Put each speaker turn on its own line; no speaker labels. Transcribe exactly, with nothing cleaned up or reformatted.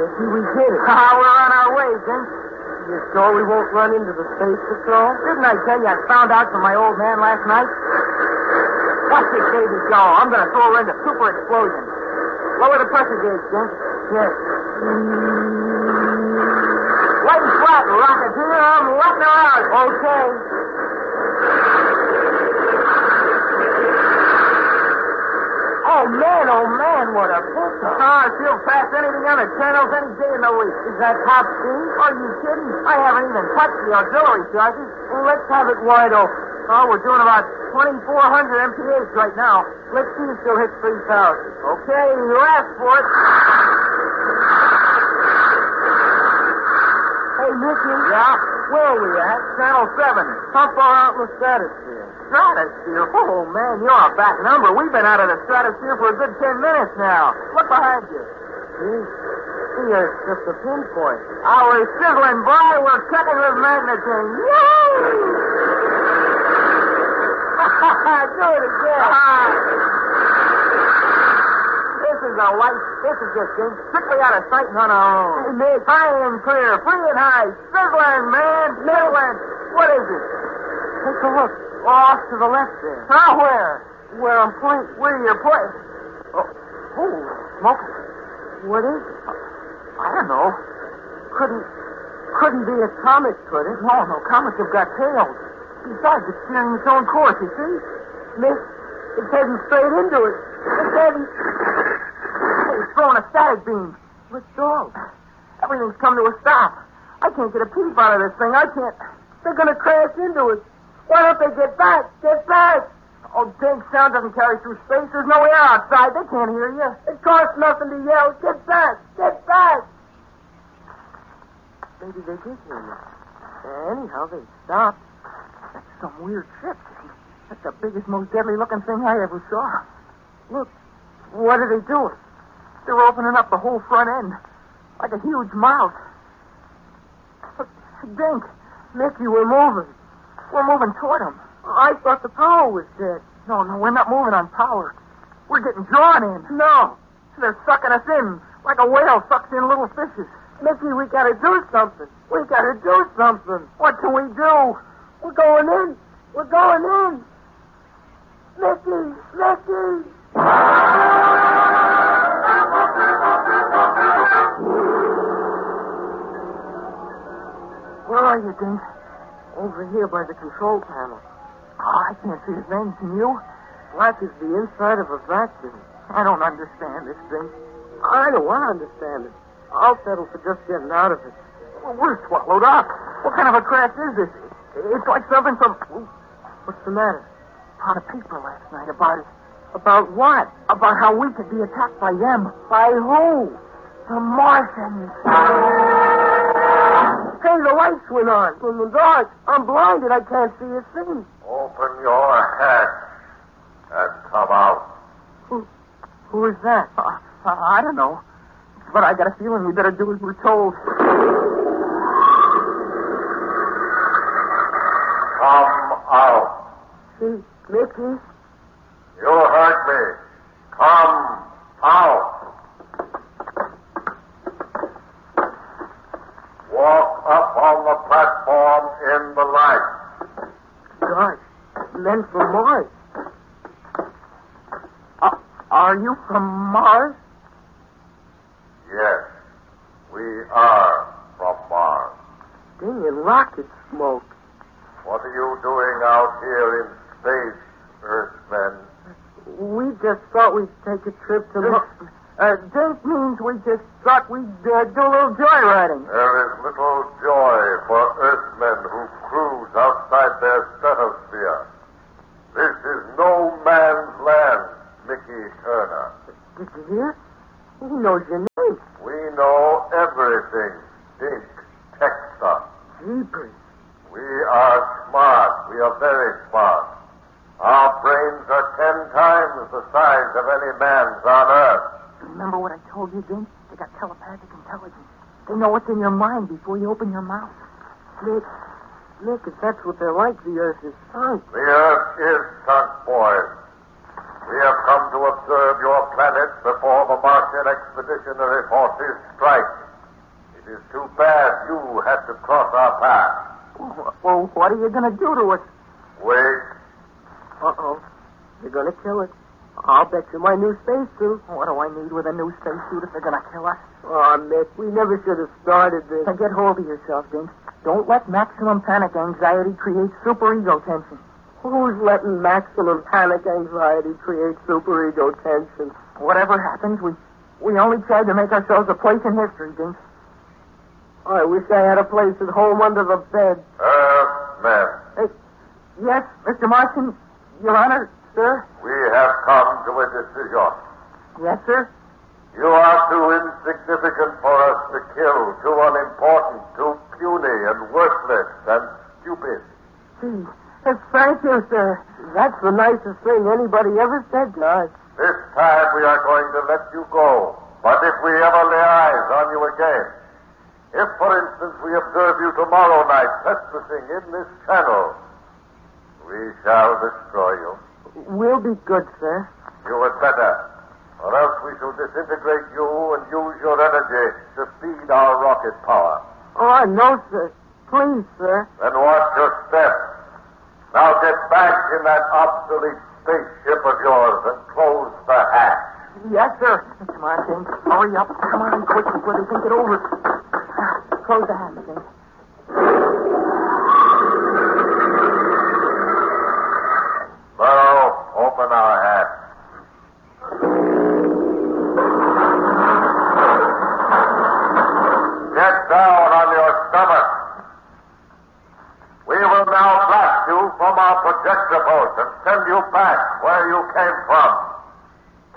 Mickey. We did it.
Ah, we're on our way, Dink.
You sure we won't run into the Space Patrol?
Didn't I tell you I found out from my old man last night? Watch this baby go. I'm going to throw her into super explosion. Lower the pressure gauge, Dink.
Yes.
Light and flat, Rocketeer. I'm letting her out.
Okay. Oh, man, oh, man, what a picture.
Ah, she'll pass anything on the channels any day in the week.
Is that top speed?
Are you kidding? I haven't even touched the auxiliary charges.
Well, let's have it wide open.
Oh, we're doing about twenty-four hundred M P H right now.
Let's see if she'll hit three thousand.
Okay, you asked for it.
Hey, Mickey.
Yeah?
Where are we at?
Channel seven.
How far out in the stratosphere?
Stratosphere? Oh, man, you're a back number. We've been out of the stratosphere for a good ten minutes now. Look behind you.
See? See, it's just a pinpoint.
Ah, we're sizzling, boy. We're cutting with magnetism. Yay!
Do it again.
Ah. This is a light. This is just Dink. Strictly out of sight and on our own.
Hey, Mick.
High and clear, free and high. Sizzling, man. Sizzling. What is it?
Take a look. Off to the left there.
Now where?
Where I'm pointing.
Where you're pointing? Oh, oh, smoke.
What is it?
I don't know.
Couldn't, couldn't be a comet, could it?
No, no, comets have got tails. Besides, it's steering its own course, you see?
Miss, it's heading straight into it. It's heading...
Hey, it's throwing a static beam.
Let's go.
Everything's come to a stop. I can't get a peep out of this thing. I can't...
They're going to crash into it. Why don't they get back? Get back!
Oh, Dink, sound doesn't carry through space. There's no air outside. They can't hear you.
It costs nothing to yell. Get back! Get back! Maybe they did hear you. Anyhow, they stopped.
That's some weird ship. That's the biggest, most deadly-looking thing I ever saw.
Look, what are they doing?
They're opening up the whole front end, like a huge mouth. Look, Dink,
Mickey, we're moving.
We're moving toward them.
I thought the power was dead.
No, no, we're not moving on power. We're getting drawn in.
No.
They're sucking us in, like a whale sucks in little fishes.
Mickey, we gotta do something. We gotta do something.
What can we do?
We're going in. We're going in. Mickey, Mickey.
Where are you, Dink?
Over here by the control panel.
Oh, I can't see a thing. Can you?
Black is the inside of a vacuum.
I don't understand this thing.
I don't want to understand it. I'll settle for just getting out of it.
Well, we're swallowed up. What kind of a crash is this? It's like something from...
What's the matter?
Found a paper last night about it.
About what?
About how we could be attacked by them.
By who?
The Martians.
Hey, the lights went on. In the dark. I'm blinded. I can't see a thing.
Open your hatch and come out.
Who, who is that?
Uh, I don't know. But I got a feeling we better do as we're told.
Come out.
See, Mickey?
You heard me. Come out. Walk up on the platform in the light.
Gosh, men from Mars.
Uh, are you from Mars?
Yes, we are from Mars.
Stinging rocket smoke.
What are you doing out here in space, Earthmen?
We just thought we'd take a trip to Mars.
Uh, Dink means we just thought we'd uh, do a little joyriding.
There is little joy for Earthmen who cruise outside their stratosphere. This is no man's land, Mickey Turner.
Did you hear? He knows your name.
We know everything, Dink Texas.
Jeepers.
We are smart. We are very smart. Our brains are ten times the size of any man's on Earth.
Remember what I told you, Dink? They got telepathic intelligence. They know what's in your mind before you open your mouth.
Nick, Nick, if that's what they're like, the Earth is sunk.
The Earth is sunk, boys. We have come to observe your planet before the Martian expeditionary forces strike. is too bad you had to cross our path.
Well, what are you going to do to us?
Wait.
Uh-oh. They're going to kill us. I'll bet you my new spacesuit.
What do I need with a new spacesuit if they're going to kill us?
Oh, Mick, we never should have started this.
Now get hold of yourself, Dink. Don't let maximum panic anxiety create superego tension.
Who's letting maximum panic anxiety create superego tension?
Whatever happens, we we only tried to make ourselves a place in history, Dink.
Oh, I wish I had a place at home under the bed.
Earthman,
Hey, yes, Mister Martian, Your Honor, sir?
we have come to a decision.
Yes, sir?
You are too insignificant for us to kill, too unimportant, too puny and worthless and stupid.
Gee, thank you, sir. That's the nicest thing anybody ever said to us.
This time we are going to let you go. But if we ever lay eyes on you again, if, for instance, we observe you tomorrow night trespassing in this channel, we shall destroy you.
We'll be good, sir.
You had better, or else we shall disintegrate you and use your energy to feed our rocket power.
Oh, no, sir. Please, sir.
Then watch your step. Now get back in that obsolete spaceship of yours and close the hatch.
Yes, sir. Come on, Dink. Hurry up. Come on, quick before they think it over. Close the hatch, Dink.